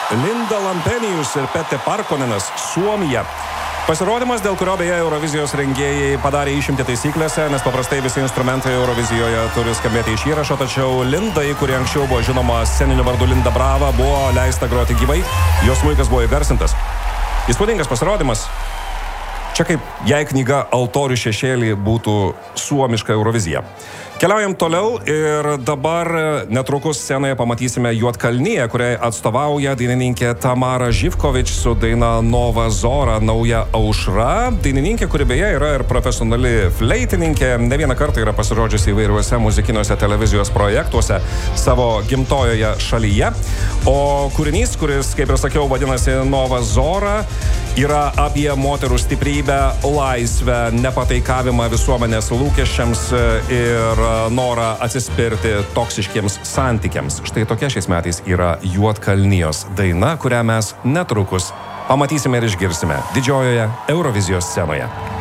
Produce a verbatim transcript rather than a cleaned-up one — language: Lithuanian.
Linda Lampenius ir Pete Parkonenas, Suomija. Pasirodymas, dėl kurio beje Eurovizijos rengėjai padarė išimtį taisyklėse, nes paprastai visi instrumentai Eurovizijoje turi skambėti iš įrašo, tačiau Lindai, kuri anksčiau buvo žinoma sceniniu vardu Linda Brava, buvo leista groti gyvai, jos smuikas buvo įgarsintas. Įspūdingas pasirodymas. Čia kaip jei knyga Altorių šešėlį būtų suomiška Eurovizija. Keliaujam toliau ir dabar netrukus scenoje pamatysime Juodkalniją, kuriai atstovauja dainininkė Tamara Živkovič su daina Nova Zora, nauja aušra. Dainininkė, kuri beje yra ir profesionali fleitininkė, ne vieną kartą yra pasirodžiusi įvairiuose muzikiniuose televizijos projektuose savo gimtojoje šalyje. O kūrinys, kuris, kaip ir sakiau, vadinasi Nova Zora, yra apie moterų stiprybę, laisvę, nepataikavimą visuomenės lūkesčiams ir norą atsispirti toksiškiems santykiams. Štai tokia šiais metais yra Juodkalnijos daina, kurią mes netrukus pamatysime ir išgirsime didžiojoje Eurovizijos scenoje.